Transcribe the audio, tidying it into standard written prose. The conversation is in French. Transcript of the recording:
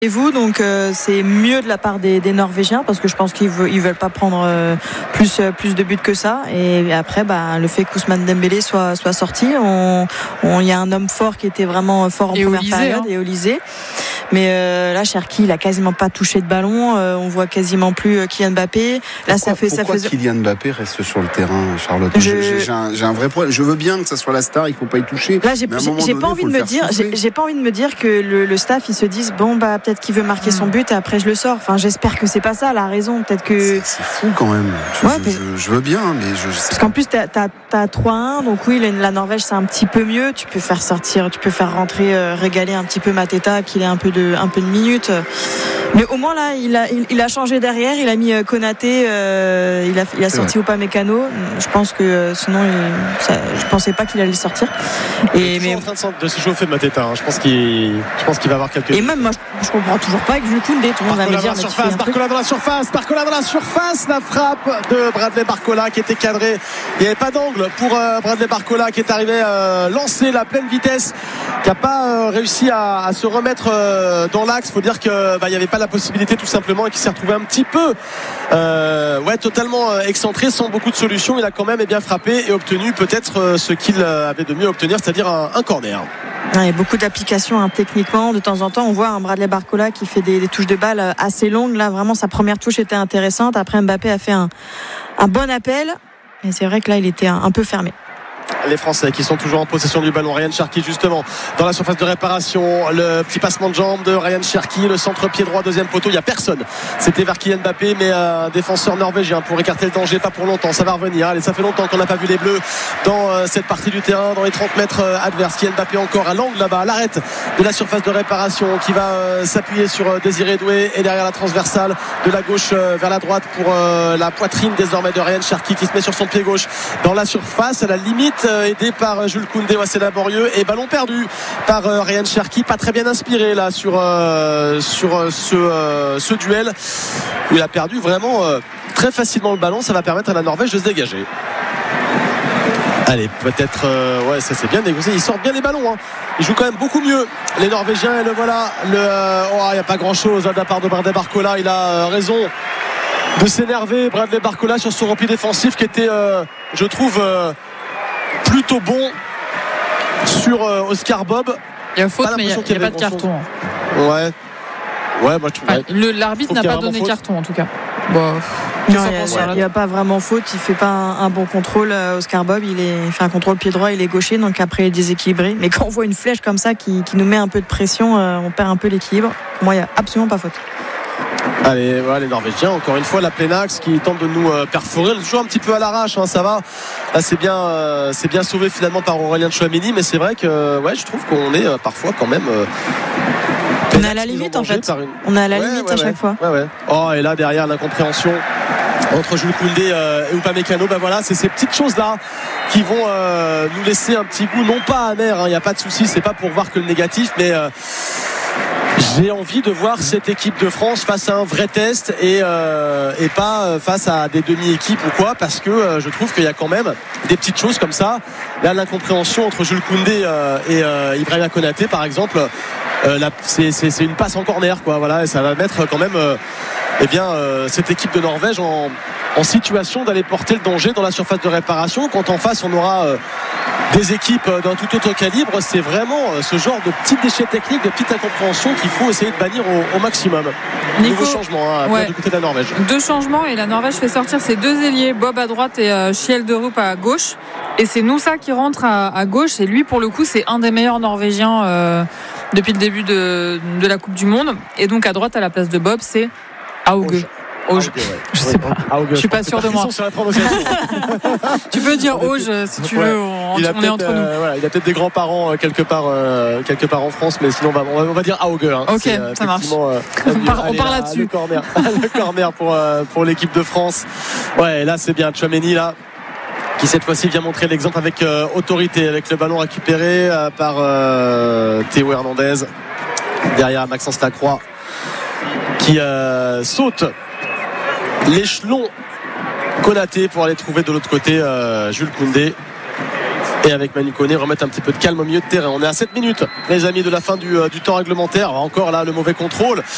Et vous, donc c'est mieux de la part des Norvégiens parce que je pense qu'ils veulent pas prendre plus de buts que ça. Et après, le fait qu'Ousmane Dembélé soit sorti, il y a un homme fort qui était vraiment fort en première période, et Olysée. Mais là, Cherki, il a quasiment pas touché de ballon. On voit quasiment plus Kylian Mbappé. Là, pourquoi Kylian Mbappé reste sur le terrain, Charlotte? J'ai un vrai problème. Je veux bien que ça soit la star, il faut pas y toucher. Là, j'ai pas envie de me dire que le staff ils se disent peut-être qu'il veut marquer son but et après je le sors. Enfin, j'espère que c'est pas ça la raison. Peut-être que c'est fou quand même. Je veux bien, mais je sais. Parce qu'en plus t'as 3-1, donc oui, la Norvège c'est un petit peu mieux. Tu peux faire rentrer, régaler un petit peu Mateta, qu'il ait un peu de minutes. Mais au moins là, il a changé derrière. Il a mis Konaté. Il a sorti Upamecano. Je pense que sinon, je pensais pas qu'il allait le sortir. Mais en train de se chauffer Mateta. Je pense qu'il va avoir quelques. Et même moi, je comprends toujours pas avec Jules Koundé. Tout le monde va me dire. Barcola dans la surface. La frappe de Bradley Barcola qui était cadrée. Il n'y avait pas d'angle pour Bradley Barcola qui est arrivé lancer la pleine vitesse, qui n'a pas réussi à se remettre dans l'axe. Il faut dire qu'il n'y avait pas la possibilité tout simplement, et qui s'est retrouvé un petit peu totalement excentré, sans beaucoup de solutions. Il a quand même bien frappé et obtenu peut-être ce qu'il avait de mieux obtenir, c'est-à-dire un corner. Il y a beaucoup d'applications techniquement. De temps en temps, on voit un Bradley Barcola qui fait des touches de balle assez longues. Là, vraiment, sa première touche était intéressante. Après, Mbappé a fait un bon appel. Mais c'est vrai que là, il était un peu fermé. Les Français qui sont toujours en possession du ballon. Ryan Cherki justement dans la surface de réparation, le petit passement de jambe de Ryan Cherki, le centre pied droit, deuxième poteau, il n'y a personne, c'était vers Kylian Mbappé, mais un défenseur norvégien pour écarter le danger, pas pour longtemps, ça va revenir. Allez, ça fait longtemps qu'on n'a pas vu les Bleus dans cette partie du terrain, dans les 30 mètres adverses. Kylian Mbappé encore à l'angle là-bas, à l'arrêt de la surface de réparation, qui va s'appuyer sur Désiré Doué, et derrière la transversale de la gauche vers la droite pour la poitrine désormais de Ryan Cherki, qui se met sur son pied gauche dans la surface, à la limite, aidé par Jules Koundé. C'est laborieux, et ballon perdu par Ryan Cherki, pas très bien inspiré là sur ce duel où il a perdu vraiment très facilement le ballon. Ça va permettre à la Norvège de se dégager. Allez, peut-être ça c'est bien négocié, ils sortent bien les ballons, ils jouent quand même beaucoup mieux les Norvégiens, et le voilà, il n'y a pas grand chose de la part de Bradley Barcola. Il a raison de s'énerver, Bradley Barcola, sur son repli défensif qui était je trouve plutôt bon sur Oscar Bob. Il y a faute, mais il n'y a pas de carton. Ouais, moi je trouve. L'arbitre n'a pas donné carton en tout cas. Il n'y a pas vraiment faute. Il fait pas un bon contrôle. Oscar Bob, il fait un contrôle pied droit, il est gaucher, donc après il est déséquilibré. Mais quand on voit une flèche comme ça qui nous met un peu de pression, on perd un peu l'équilibre. Pour moi, il n'y a absolument pas faute. Allez, les Norvégiens, encore une fois, la pleine axe qui tente de nous perforer. Le joue un petit peu à l'arrache, ça va. Là, c'est bien sauvé finalement par Aurélien Tchouaméni, mais c'est vrai que je trouve qu'on est parfois quand même. On est à la limite en fait. On est à la limite à chaque fois. Oh, et là derrière, l'incompréhension entre Jules Koundé et Upamecano, c'est ces petites choses là qui vont nous laisser un petit goût, non pas amer, il n'y a pas de souci, c'est pas pour voir que le négatif, mais j'ai envie de voir cette équipe de France face à un vrai test, et pas face à des demi-équipes ou quoi, parce que je trouve qu'il y a quand même des petites choses comme ça. Là, l'incompréhension entre Jules Koundé et Ibrahima Konaté par exemple, c'est une passe en corner et ça va mettre quand même cette équipe de Norvège en situation d'aller porter le danger dans la surface de réparation, quand en face on aura des équipes d'un tout autre calibre. C'est vraiment ce genre de petits déchets techniques, de petites incompréhensions qu'il faut essayer de bannir au maximum. Nouveau changement du côté de la Norvège. 2 changements, et la Norvège fait sortir ses 2 ailiers, Bob à droite et Schjelderup à gauche, et c'est Noussa qui rentre à gauche, et lui pour le coup c'est un des meilleurs Norvégiens depuis le début de la Coupe du Monde, et donc à droite à la place de Bob c'est Auge. Je sais pas. Je suis pas sûr de moi. Tu peux dire Auge si tu veux. On est entre nous. Il a peut-être des grands-parents quelque part en France, mais sinon on va dire Auge. Ok, ça marche. On part là-dessus. Le corner pour l'équipe de France. Ouais, là c'est bien Tchouaméni là, qui cette fois-ci vient montrer l'exemple avec autorité, avec le ballon récupéré par Théo Hernandez, derrière Maxence Lacroix, qui saute l'échelon Konaté pour aller trouver de l'autre côté Jules Koundé, et avec Manu Koné remettre un petit peu de calme au milieu de terrain. On est à 7 minutes les amis de la fin du temps réglementaire. Encore là le mauvais contrôle